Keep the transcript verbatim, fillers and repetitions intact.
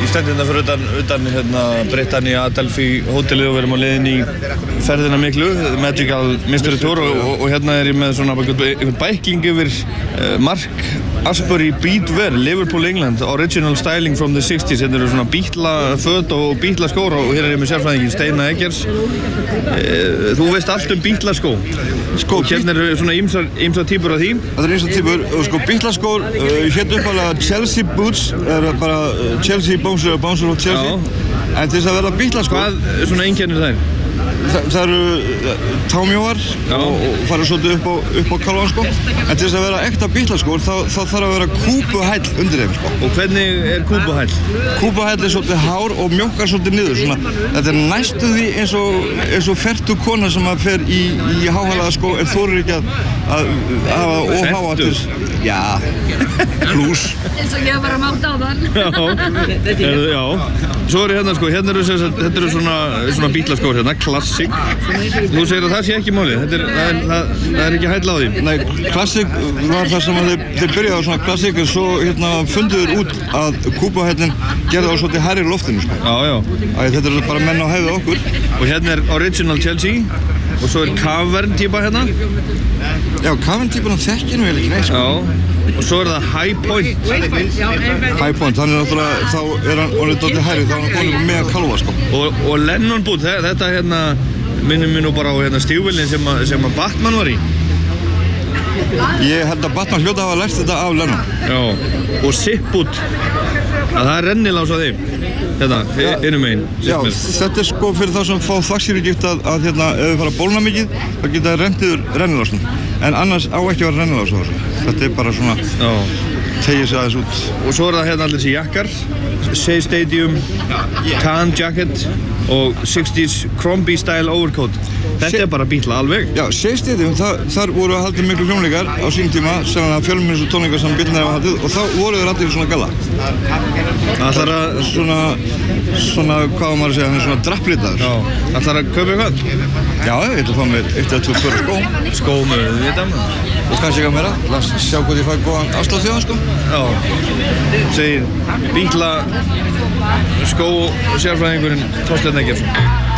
Ég stend hérna fyrir utan, utan hérna, Britannia Adelphi hótelið og við erum á leiðin í ferðina miklu, Magical Mystery Tour og, og, og hérna er ég með svona einhvern bækling yfir uh, Mark Asbury Beatwear, Liverpool, England, original styling from the sixties. Hérna eru svona Beatla-föt og Beatla-skór og hér er ég með sérfræðingin Steina Eggers. Uh, þú veist allt um Beatla-skó. Sko, og hérna eru svona ýmsar, ýmsar típur af því. Það eru ýmsar típur og sko Beatla-skór, uh, hérna uppalega Chelsea Boots, er bara uh, Chelsea Bouncer, Bouncer of Chelsea. Já. En til þess að verða Beatla-skór. Hvað svona einkennir þær? Það, það eru támjóar og, og fara svolítið upp á, upp á kálvan sko. En til þess að vera ekta Beatla-skór þá, þá þarf að vera kúpuhæll undir þeim sko. Og hvernig er kúpuhæll? Kúpuhæll er svolítið hár og mjókkar svolítið niður svona. Þetta er næstu því eins og, eins og fertug kona sem að fer í, í háhælaða skó en þorir ekki að, að hafa óháa til. Já, plús. Eins og ég var að máta á þann. Já, er, já. Svo er hérna sko, hérna eru, þetta eru svona, svona Beatla-skór hérna, Classic. Þú segir að það sé ekki málið, þetta er, það er, það, það er ekki hæll á því. Nei, Classic var það sem að þeir, þeir byrjaði á svona Classic en svo hérna funduður út að kúpuhællin gerði á svolítið hærri loftinu sko. Já, já. Æ, þetta er bara menn á hæðu okkur. Og hérna er Original Chelsea og svo er Cavern típa hérna. Já, Cavern típan þekkir nú eiginlega ekki neitt sko. Já. Og svo er það High Point. High Point, þannig náttúrulega þá er hann orðið dálítið hærri, þá er hann konið með kalva sko. Og, og Lennon Boot, þetta hérna minnum mér nú bara á hérna stígvélin sem, sem að Batman var í. Ég held að Batman hljóta hafa lært þetta af Lennon. Já, og Zip Boot, að það er rennilás á þeim. Þetta, innum megin. Já, þetta er sko fyrir þá sem fá þvagsýrugift að, að hérna, ef við fara að bólna mikið, þá geta það rendiður rennilásnum. En annars á ekki að vera rennilás á þessu. Þetta er bara svona, tegir sig aðeins út. Og svo er það hérna allir þessi jakkar, Shea Stadium, Tan Jacket og sixties Crombie Style Overcoat. Þetta er bara Beatla alveg. Já, Shea Stadium, það, þar voru að haldið miklu hljómleikar á sínum tíma, sem að fjölmins og tónleikar sem Beatla hafa haldið og þá voru þeir allir í svona galla. Ætlar að svona, svona, hvað var maður að segja, svona drapplitaður. Já, ætlar að kaupa eitthvað? Já, ég ætla að fá mér eitt eða tvö pör skó. Skó með við þetta maður. Og kannski eitthvað meira, lass sjá hvað ég fæ góðan afslátt þjóðan sko. Já, segir Beatla skó sérfræðingurinn Þorsteinn Eggertsson.